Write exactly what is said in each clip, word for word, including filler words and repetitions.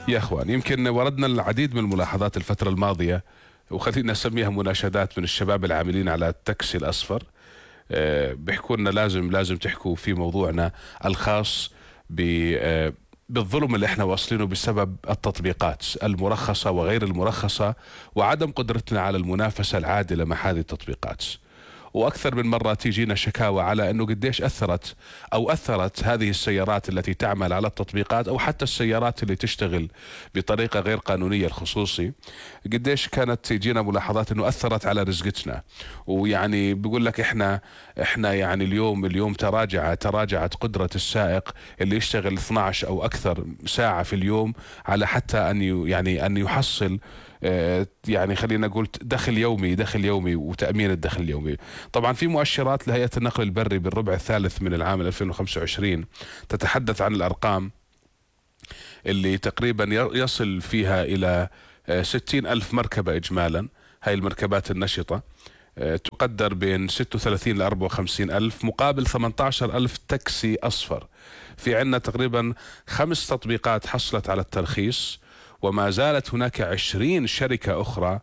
يا اخوان، يمكن وردنا العديد من الملاحظات الفترة الماضية، وخلينا نسميها مناشدات من الشباب العاملين على التاكسي الأصفر. آه، بيحكوا لنا لازم لازم تحكوا في موضوعنا الخاص ب آه، بالظلم اللي احنا واصلينه بسبب التطبيقات المرخصة وغير المرخصة، وعدم قدرتنا على المنافسة العادلة مع هذه التطبيقات. واكثر من مره تيجينا شكاوى على انه قديش اثرت او اثرت هذه السيارات التي تعمل على التطبيقات، او حتى السيارات اللي تشتغل بطريقه غير قانونيه الخصوصي، قديش كانت تيجينا ملاحظات انه اثرت على رزقتنا. ويعني بيقول لك احنا احنا يعني اليوم اليوم تراجع تراجعت قدره السائق اللي يشتغل اثنعش او اكثر ساعه في اليوم على حتى ان يعني ان يحصل يعني خلينا نقول دخل يومي دخل يومي وتأمين الدخل اليومي. طبعا في مؤشرات لهيئة النقل البري بالربع الثالث من العام ألفين وخمسة وعشرين تتحدث عن الأرقام اللي تقريبا يصل فيها إلى ستين ألف مركبة إجمالا. هاي المركبات النشطة تقدر بين ستة وثلاثين إلى أربعة وخمسين ألف مقابل ثمانية عشر ألف تاكسي أصفر. في عندنا تقريبا خمس تطبيقات حصلت على الترخيص، وما زالت هناك عشرين شركة أخرى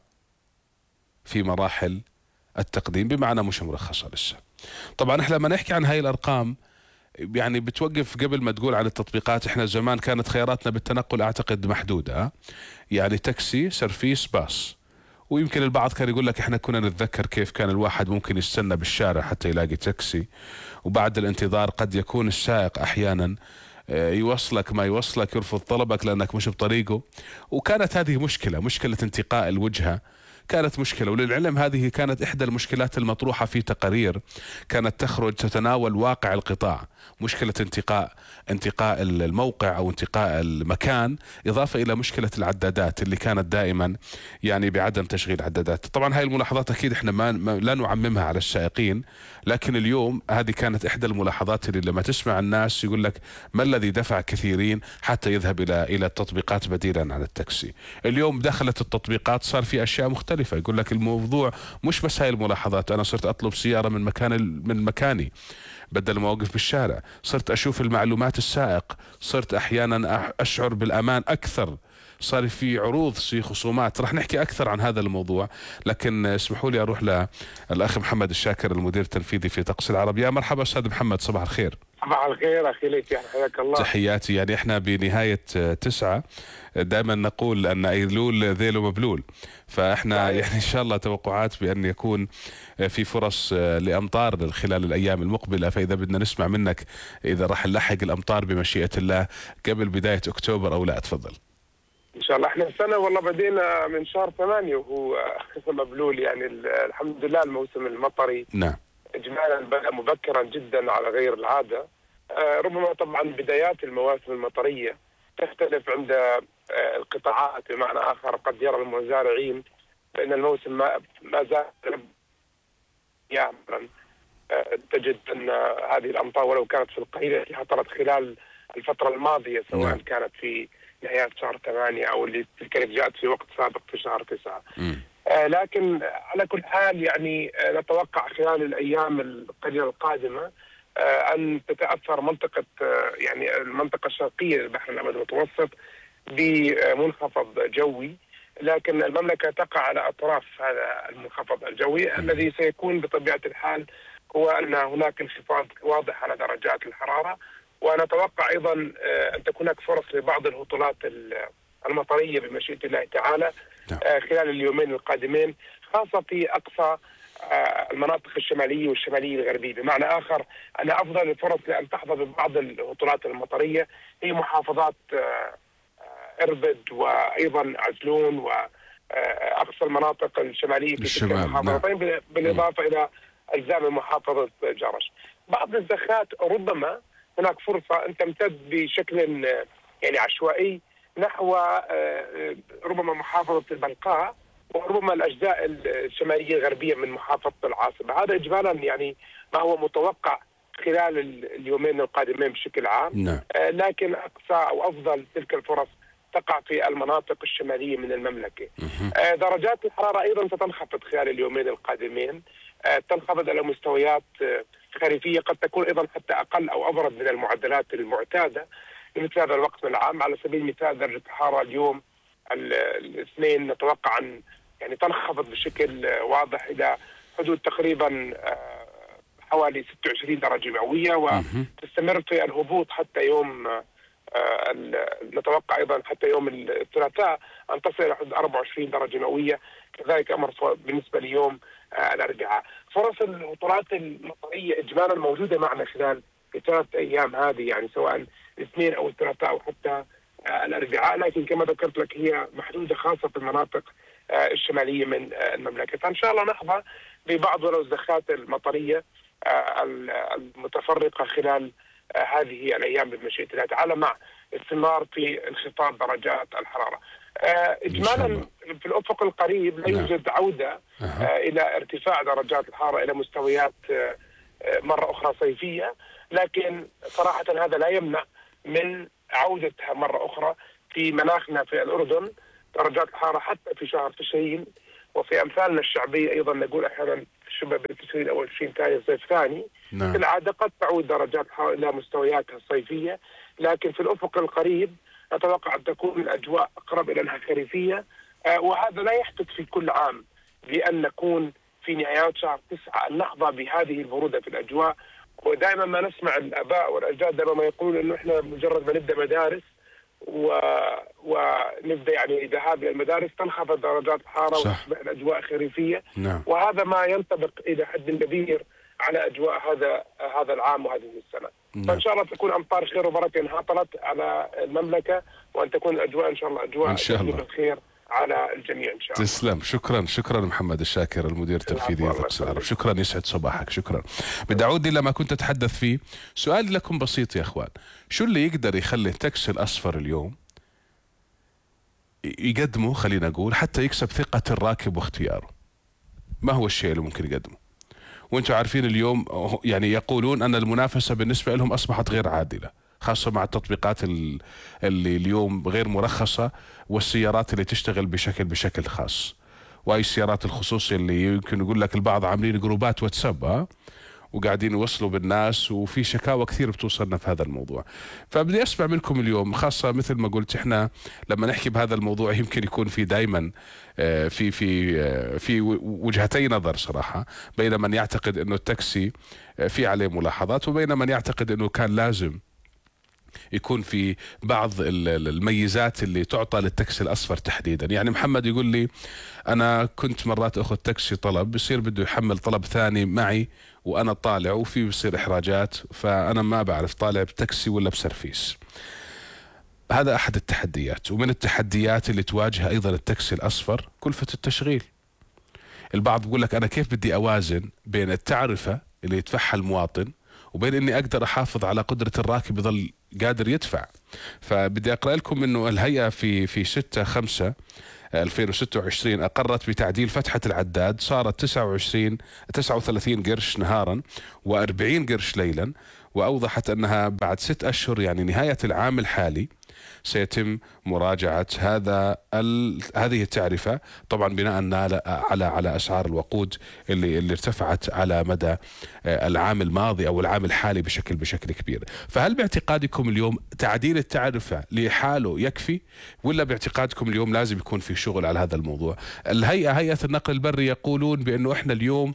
في مراحل التقديم، بمعنى مش مرخصة لسه. طبعا احنا لما نحكي عن هاي الأرقام يعني بتوقف قبل ما تقول عن التطبيقات. احنا زمان كانت خياراتنا بالتنقل أعتقد محدودة، يعني تاكسي، سرفيس، باص. ويمكن البعض كان يقول لك احنا كنا نتذكر كيف كان الواحد ممكن يستنى بالشارع حتى يلاقي تاكسي، وبعد الانتظار قد يكون السائق أحيانا يوصلك ما يوصلك، يرفض طلبك لأنك مش بطريقه. وكانت هذه مشكلة مشكلة انتقاء الوجهة، كانت مشكلة. وللعلم هذه كانت إحدى المشكلات المطروحة في تقارير كانت تخرج تتناول واقع القطاع، مشكلة انتقاء انتقاء الموقع أو انتقاء المكان، إضافة إلى مشكلة العدادات اللي كانت دائما يعني بعدم تشغيل عدادات. طبعا هاي الملاحظات أكيد إحنا ما, ما لا نعممها على السائقين، لكن اليوم هذه كانت إحدى الملاحظات اللي لما تسمع الناس يقول لك ما الذي دفع كثيرين حتى يذهب إلى إلى التطبيقات بديلا عن التاكسي. اليوم دخلت التطبيقات صار في أشياء مختلفة، يقول لك الموضوع مش بس هاي الملاحظات، أنا صرت أطلب سيارة من مكان من مكاني بدل ما أوقف بالشارع، صرت أشوف المعلومات السائق، صرت أحيانا أشعر بالأمان أكثر، صار في عروض، في خصومات. رح نحكي أكثر عن هذا الموضوع، لكن اسمحوا لي أروح للأخ محمد الشاكر المدير التنفيذي في طقس العرب. يا مرحبا أستاذ محمد، صباح الخير. صباح الخير أخي ليثي، حياك الله. تحياتي. يعني إحنا بنهاية تسعة دائما نقول أن أيلول ذيل مبلول، فإحنا يعني إن شاء الله توقعات بأن يكون في فرص لأمطار خلال الأيام المقبلة. فإذا بدنا نسمع منك إذا راح نلحق الأمطار بمشيئة الله قبل بداية أكتوبر أو لا، تفضل. إن شاء الله. إحنا السنة والله بدينا من شهر ثمانية وهو مبلول، يعني الحمد لله الموسم المطري نعم إجمالا بدأ مبكرا جدا على غير العادة. آه ربما طبعا بدايات المواسم المطرية تختلف عند آه القطاعات، بمعنى آخر قد يرى المزارعين بأن الموسم ما, ما زال يعمل. آه تجد أن هذه الأمطار ولو كانت في القليلة التي حصلت خلال الفترة الماضية، سواء نعم. كانت في نهاية شهر ثمانية أو اللي تلك جاءت في وقت سابق في شهر تسعة. آه لكن على كل حال يعني آه نتوقع خلال الأيام القليلة القادمة آه أن تتأثر منطقة آه يعني المنطقة الشرقية للبحر الأبيض المتوسط بمنخفض جوي، لكن المملكة تقع على أطراف هذا المنخفض الجوي الذي سيكون بطبيعة الحال هو أن هناك انخفاض واضح على درجات الحرارة. ونتوقع أيضا أن تكون هناك فرص لبعض الهطولات المطرية بمشيئة الله تعالى خلال اليومين القادمين، خاصة في أقصى المناطق الشمالية والشمالية الغربية. بمعنى آخر أن أفضل الفرص لأن تحظى ببعض الهطولات المطرية هي محافظات إربد وأيضا عزلون وأقصى المناطق الشمالية في تلك المحافظتين، نعم. بالإضافة م. إلى أجزاء من محافظة جرش. بعض الزخات ربما هناك فرصة أن تمتد بشكل يعني عشوائي نحو ربما محافظة البلقاء وربما الأجزاء الشمالية الغربية من محافظة العاصمة. هذا إجمالا يعني ما هو متوقع خلال اليومين القادمين بشكل عام. نعم. لكن أقصى أو أفضل تلك الفرص تقع في المناطق الشمالية من المملكة. درجات الحرارة أيضا ستنخفض خلال اليومين القادمين، تنخفض إلى مستويات خريفية قد تكون أيضا حتى أقل أو أبرد من المعدلات المعتادة. لمثل هذا الوقت من العام. على سبيل المثال درجة الحرارة اليوم الاثنين نتوقع أن يعني تنخفض بشكل واضح إلى حدود تقريبا حوالي ستة وعشرين درجة مئوية، وتستمر في الهبوط حتى يوم نتوقع أيضا حتى يوم الثلاثاء أن تصل إلى حدود أربعة وعشرين درجة مئوية. كذلك أمر بالنسبة ليوم الأربعاء. فرص الهطولات المطرية إجمالا موجودة معنا خلال الثلاث أيام هذه، يعني سواء الاثنين أو الثلاثاء أو حتى الأربعاء، لكن كما ذكرت لك هي محدودة خاصة في المناطق الشمالية من المملكة. فإن شاء الله نحظى ببعض ولو الزخات المطرية المتفرقة خلال هذه الأيام بمشيئة الله تعالى، مع استمرار في انخفاض درجات الحرارة. إجمالا في الأفق القريب لا يوجد عودة إلى ارتفاع درجات الحرارة إلى مستويات مرة أخرى صيفية، لكن صراحة هذا لا يمنع من عودتها مرة أخرى في مناخنا في الأردن. درجات الحرارة حتى في شهر تشرين وفي أمثالنا الشعبية أيضا نقول أحيانا في شبه تشرين أول تشرين ثاني الصيف ثاني، في العادة قد تعود درجات الحرارة إلى مستوياتها الصيفية، لكن في الأفق القريب نتوقع أن تكون الأجواء أقرب إلى أنها خريفية. آه وهذا لا يحدث في كل عام، بأن نكون في نهايات شهر تسعة أن نحظى بهذه البرودة في الأجواء. ودائما ما نسمع الآباء والأجداد دائما ما يقولون إنه إحنا مجرد ما نبدأ مدارس و... ونبدأ يعني ذهاب إلى المدارس تنخفض درجات الحرارة وتصبح الأجواء خريفية. نعم. وهذا ما ينطبق إلى حد كبير على أجواء هذا هذا العام وهذه السنة. نعم. فإن شاء الله تكون أمطار خير وبركة انهطلت على المملكة، وأن تكون الأجواء إن شاء الله أجواء إن شاء الله بالخير على الجميع إن شاء الله. تسلم. شكرا شكرا محمد الشاكر المدير التنفيذي لطقس العرب. شكرا، يسعد صباحك. شكرا. بدي أعود إلى ما كنت أتحدث فيه. سؤالي لكم بسيط يا أخوان، شو اللي يقدر يخلي التاكسي الأصفر اليوم يقدمه، خلينا نقول حتى يكسب ثقة الراكب واختياره؟ ما هو الشيء اللي ممكن يقدمه؟ وانتم عارفين اليوم يعني يقولون أن المنافسة بالنسبة لهم أصبحت غير عادلة، خاصة مع التطبيقات اللي اليوم غير مرخصة، والسيارات اللي تشتغل بشكل بشكل خاص، وهي السيارات الخصوصية اللي يمكن يقول لك البعض عاملين جروبات واتساب ها وقاعدين يوصلوا بالناس، وفي شكاوى كثير بتوصلنا في هذا الموضوع. فبدي اسمع منكم اليوم، خاصة مثل ما قلت احنا لما نحكي بهذا الموضوع يمكن يكون في دائما في في في وجهتي نظر صراحة، بين من يعتقد انه التاكسي في عليه ملاحظات، وبين من يعتقد انه كان لازم يكون في بعض الميزات اللي تعطى للتاكسي الأصفر تحديدا. يعني محمد يقول لي أنا كنت مرات أخذ تاكسي طلب، بصير بده يحمل طلب ثاني معي وأنا طالع، وفي بصير إحراجات، فأنا ما بعرف طالع بتاكسي ولا بسرفيس. هذا أحد التحديات. ومن التحديات اللي تواجه أيضا التاكسي الأصفر كلفة التشغيل. البعض بيقول لك أنا كيف بدي أوازن بين التعرفة اللي يدفعها المواطن وبين اني اقدر احافظ على قدرة الراكب يظل قادر يدفع. فبدي اقرأ لكم انه الهيئة في في ستة خمسة ألفين وستة وعشرين اقرت بتعديل فتحة العداد، صارت تسعة وعشرين تسعة وثلاثين قرش نهارا وأربعين قرش ليلا، واوضحت انها بعد ست اشهر يعني نهاية العام الحالي سيتم مراجعة هذا هذه التعرفة، طبعا بناء على على على اسعار الوقود اللي اللي ارتفعت على مدى العام الماضي او العام الحالي بشكل بشكل كبير. فهل باعتقادكم اليوم تعديل التعرفة لحاله يكفي، ولا باعتقادكم اليوم لازم يكون في شغل على هذا الموضوع؟ الهيئة هيئة النقل البري يقولون بانه احنا اليوم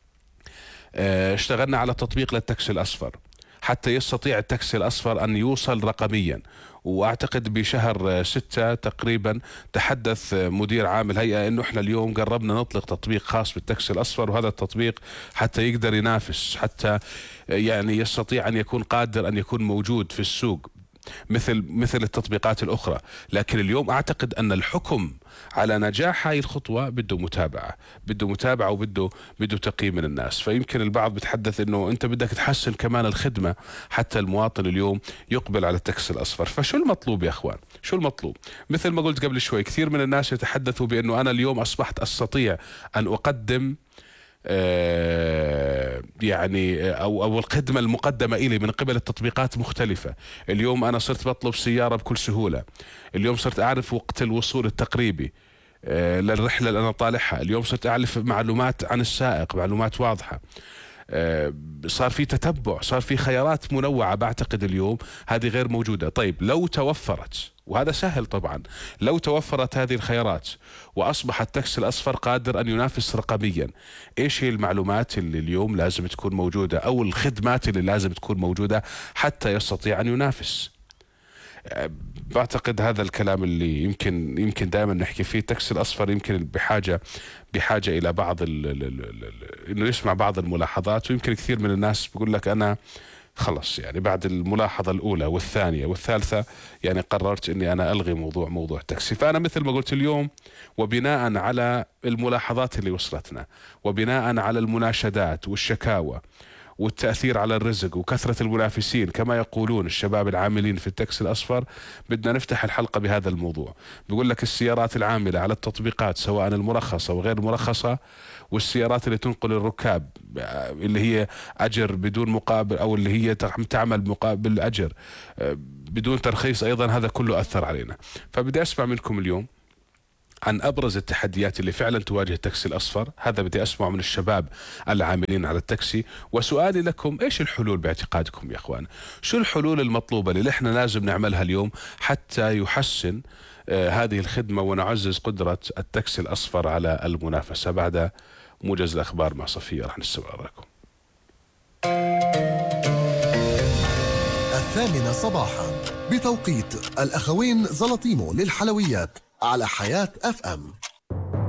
اشتغلنا على تطبيق للتاكسي الاصفر حتى يستطيع التاكسي الأصفر أن يوصل رقميا، وأعتقد بشهر ستة تقريبا تحدث مدير عام الهيئة أنه إحنا اليوم قربنا نطلق تطبيق خاص بالتاكسي الأصفر، وهذا التطبيق حتى يقدر ينافس، حتى يعني يستطيع أن يكون قادر أن يكون موجود في السوق مثل مثل التطبيقات الأخرى. لكن اليوم أعتقد أن الحكم على نجاح هاي الخطوة بده متابعة، بده متابعة وبده بده تقييم من الناس. فيمكن البعض بتحدث إنه أنت بدك تحسن كمان الخدمة حتى المواطن اليوم يقبل على التاكسي الأصفر. فشو المطلوب يا أخوان؟ شو المطلوب؟ مثل ما قلت قبل شوي، كثير من الناس يتحدثوا بأنه أنا اليوم أصبحت أستطيع أن أقدم آه يعني او او الخدمه المقدمه الي من قبل التطبيقات مختلفه. اليوم انا صرت بطلب سياره بكل سهوله، اليوم صرت اعرف وقت الوصول التقريبي آه للرحله اللي انا طالعها، اليوم صرت اعرف معلومات عن السائق، معلومات واضحه. صار في تتبع، صار في خيارات منوعة. بعتقد اليوم هذه غير موجودة. طيب لو توفرت، وهذا سهل طبعا، لو توفرت هذه الخيارات وأصبح التاكسي الأصفر قادر أن ينافس رقميا، إيش هي المعلومات اللي اليوم لازم تكون موجودة أو الخدمات اللي لازم تكون موجودة حتى يستطيع أن ينافس؟ بعتقد هذا الكلام اللي يمكن يمكن دائما نحكي فيه. التاكسي الأصفر يمكن بحاجة بحاجة إلى بعض ال ال ال ال إنه يسمع بعض الملاحظات. ويمكن كثير من الناس بيقول لك أنا خلص يعني بعد الملاحظة الأولى والثانية والثالثة يعني قررت إني أنا ألغي موضوع موضوع التاكسي. فأنا مثل ما قلت اليوم، وبناء على الملاحظات اللي وصلتنا، وبناء على المناشدات والشكاوى والتأثير على الرزق وكثرة المنافسين كما يقولون الشباب العاملين في التاكسي الأصفر، بدنا نفتح الحلقة بهذا الموضوع. بيقول لك السيارات العاملة على التطبيقات سواء المرخصة وغير المرخصة، والسيارات اللي تنقل الركاب اللي هي أجر بدون مقابل أو اللي هي تعمل مقابل أجر بدون ترخيص أيضا، هذا كله أثر علينا. فبدي أسمع منكم اليوم عن أبرز التحديات اللي فعلا تواجه التاكسي الأصفر. هذا بدي أسمع من الشباب العاملين على التاكسي. وسؤالي لكم، إيش الحلول باعتقادكم يا أخوان؟ شو الحلول المطلوبة اللي إحنا لازم نعملها اليوم حتى يحسن آه هذه الخدمة ونعزز قدرة التاكسي الأصفر على المنافسة؟ بعد موجز الأخبار مع صفية رح نستمر لكم. الثامنة صباحا بتوقيت الأخوين زلطيمو للحلويات على حياة أف أم.